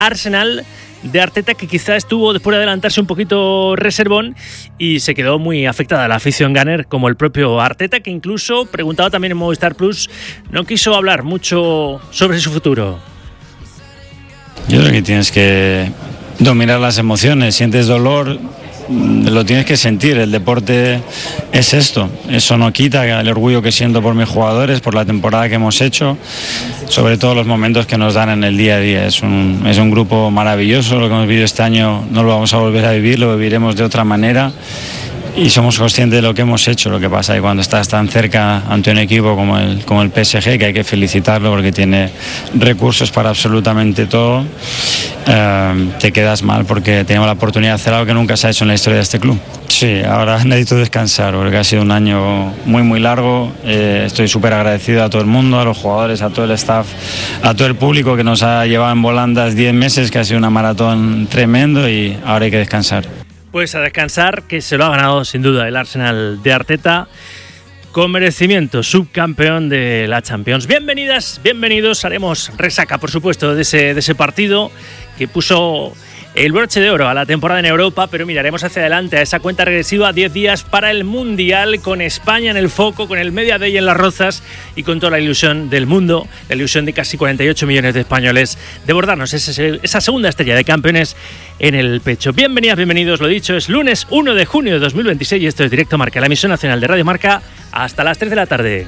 Arsenal de Arteta, que quizá estuvo después de adelantarse un poquito reservón y se quedó muy afectada la afición Gunner, como el propio Arteta, que incluso, preguntado también en Movistar Plus, no quiso hablar mucho sobre su futuro. Yo creo que tienes que dominar las emociones. Sientes dolor, lo tienes que sentir. El deporte es esto. Eso no quita el orgullo que siento por mis jugadores, por la temporada que hemos hecho, sobre todo los momentos que nos dan en el día a día. Es un grupo maravilloso. Lo que hemos vivido este año no lo vamos a volver a vivir, lo viviremos de otra manera. Y somos conscientes de lo que hemos hecho. Lo que pasa es que cuando estás tan cerca ante un equipo como el PSG, que hay que felicitarlo porque tiene recursos para absolutamente todo, te quedas mal porque tenemos la oportunidad de hacer algo que nunca se ha hecho en la historia de este club. Sí, ahora necesito descansar porque ha sido un año muy muy largo. Estoy súper agradecido a todo el mundo, a los jugadores, a todo el staff, a todo el público que nos ha llevado en volandas 10 meses, que ha sido una maratón tremendo, y ahora hay que descansar. Pues a descansar, que se lo ha ganado sin duda el Arsenal de Arteta, con merecimiento, subcampeón de la Champions. Bienvenidas, bienvenidos, haremos resaca, por supuesto, de ese partido que puso el broche de oro a la temporada en Europa, pero miraremos hacia adelante a esa cuenta regresiva, 10 días para el Mundial, con España en el foco, con el Media Day en Las Rozas y con toda la ilusión del mundo, la ilusión de casi 48 millones de españoles de bordarnos esa segunda estrella de campeones en el pecho. Bienvenidas, bienvenidos, lo dicho, es lunes 1 de junio de 2026 y esto es Directo Marca, la emisión nacional de Radio Marca, hasta las 3 de la tarde.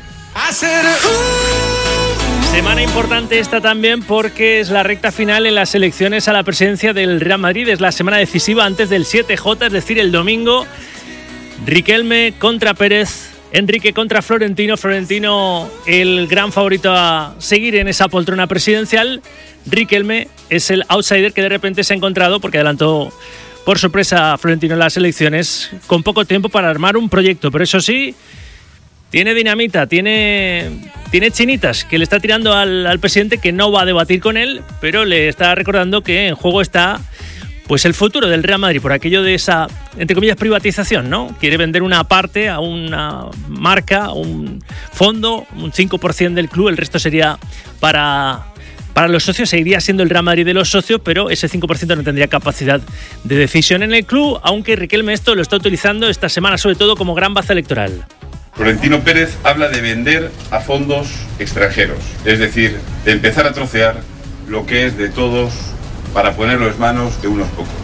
Semana importante esta también porque es la recta final en las elecciones a la presidencia del Real Madrid. Es la semana decisiva antes del 7J, es decir, el domingo. Riquelme contra Pérez, Enrique contra Florentino. Florentino, el gran favorito a seguir en esa poltrona presidencial. Riquelme es el outsider que de repente se ha encontrado porque adelantó por sorpresa a Florentino en las elecciones con poco tiempo para armar un proyecto. Pero eso sí, tiene dinamita, tiene chinitas que le está tirando al presidente, que no va a debatir con él, pero le está recordando que en juego está pues el futuro del Real Madrid por aquello de esa, entre comillas, privatización, ¿no? Quiere vender una parte a una marca, a un fondo, un 5% del club, el resto sería para los socios, seguiría siendo el Real Madrid de los socios, pero ese 5% no tendría capacidad de decisión en el club, aunque Riquelme esto lo está utilizando esta semana sobre todo como gran baza electoral. Florentino Pérez habla de vender a fondos extranjeros, es decir, de empezar a trocear lo que es de todos para ponerlo en manos de unos pocos.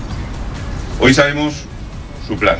Hoy sabemos su plan.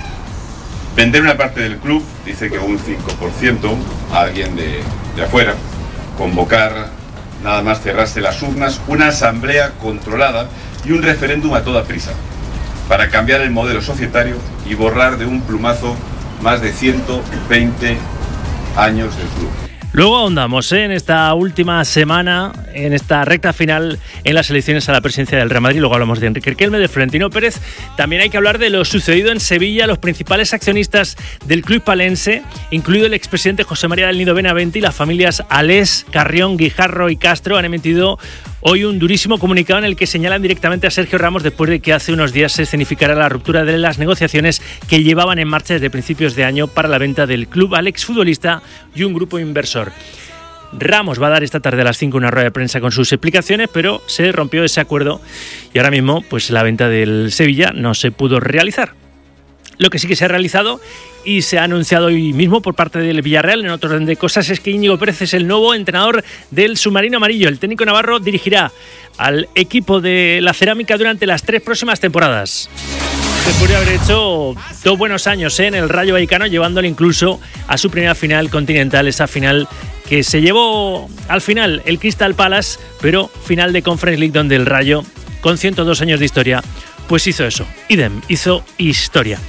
Vender una parte del club, dice que un 5% a alguien de afuera, convocar, nada más cerrarse las urnas, una asamblea controlada y un referéndum a toda prisa, para cambiar el modelo societario y borrar de un plumazo más de 120 años del club. Luego ahondamos en esta última semana, en esta recta final en las elecciones a la presidencia del Real Madrid. Luego hablamos de Enrique Riquelme, de Florentino Pérez. También hay que hablar de lo sucedido en Sevilla. Los principales accionistas del club palense, incluido el expresidente José María del Nido Benavente, y las familias Alés, Carrión, Guijarro y Castro, han emitido hoy un durísimo comunicado en el que señalan directamente a Sergio Ramos después de que hace unos días se escenificara la ruptura de las negociaciones que llevaban en marcha desde principios de año para la venta del club al exfutbolista y un grupo inversor. Ramos va a dar esta tarde a las 5 una rueda de prensa con sus explicaciones, pero se rompió ese acuerdo y ahora mismo pues la venta del Sevilla no se pudo realizar. Lo que sí que se ha realizado y se ha anunciado hoy mismo por parte del Villarreal, en otro orden de cosas, es que Íñigo Pérez es el nuevo entrenador del submarino amarillo. El técnico navarro dirigirá al equipo de la Cerámica durante las 3 próximas temporadas. Después de haber hecho 2 buenos años en el Rayo Vallecano, llevándole incluso a su primera final continental, esa final que se llevó al final el Crystal Palace, pero final de Conference League donde el Rayo, con 102 años de historia, pues hizo eso. Idem, hizo historia.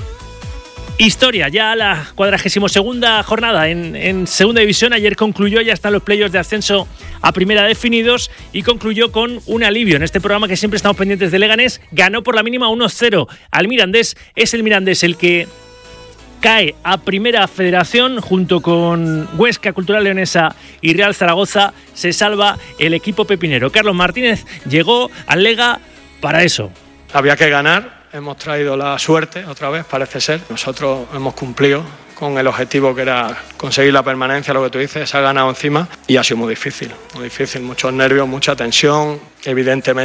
Historia, ya la 42ª jornada en segunda división. Ayer concluyó, ya están los playoffs de ascenso a primera definidos y concluyó con un alivio en este programa que siempre estamos pendientes de. Leganés ganó por la mínima 1-0 al Mirandés. Es el Mirandés el que cae a primera federación junto con Huesca, Cultural Leonesa y Real Zaragoza. Se salva el equipo pepinero. Carlos Martínez llegó al Lega para eso. Había que ganar. Hemos traído la suerte otra vez, parece ser. Nosotros hemos cumplido con el objetivo que era conseguir la permanencia, lo que tú dices, se ha ganado encima y ha sido muy difícil, muchos nervios, mucha tensión, evidentemente.